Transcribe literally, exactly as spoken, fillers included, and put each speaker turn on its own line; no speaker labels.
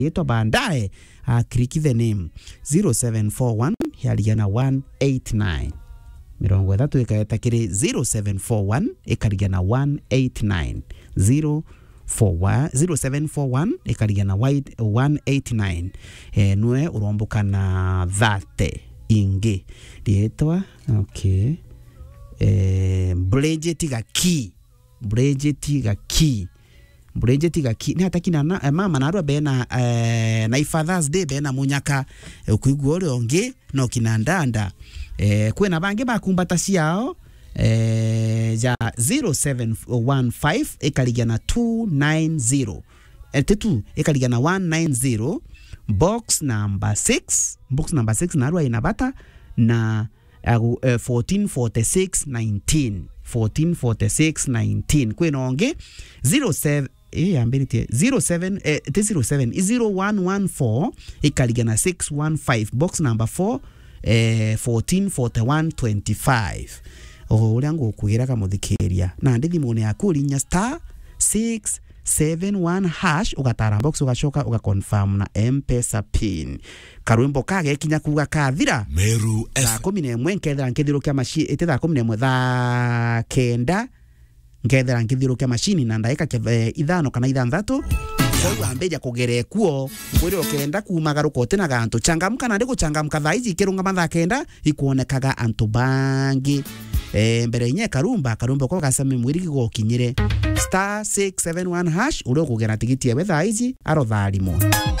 yeto baadaye uh, click the name zero seven four one yaligana one eight nine mirongo ithatu ikaeta kiri zero seven four one ikaligana one eight nine zero seven four one ikaligana one eight nine eh, nwe uromboka na thate ingi rietwa okay eh, Bridget Gaki Bridget Gaki Bridget Gaki ni hatakina na eh, mama narua bena eh, na Father's Day bena munyaka eh, kuigwa ore onge no kinandanda eh, kwena bange bakumbata ciao eh, ya zero seven one five ikaligana two nine zero etetu ikaligana one nine zero box number six box number six narua inabata na uh, uh, fourteen forty-six nineteen fourteen forty-six nineteen kwenonge zero seven eh ambirite zero seven eh zero seven zero one one four ikaligana six one five box number four eh fourteen forty-one twenty-five o uliango kugira kamuthikiria na ndithi mune yakurinya star six seven one hash ugatara box ugacoka ugaconfirm na M-Pesa pin karwimbo kage kinya kuga kathira Meru saa kumi na imwe nkethera nkithirukia machine ethetha kumi na imwe thaa kenda nkethera nkithirukia machine na ndaika ithano kana ithanthatu kwa ambeja kugere kuo kwiri okenda kumagaruko tena gantu changamka na ndiko changamka thaizi kirunga mathaa kenda ikuonekaga antu bangi eh mbere nye karumba karumba kwa gasame mwiri go kinyire star six seven one hash uri kugera tigiti ya thaizi aro tharimo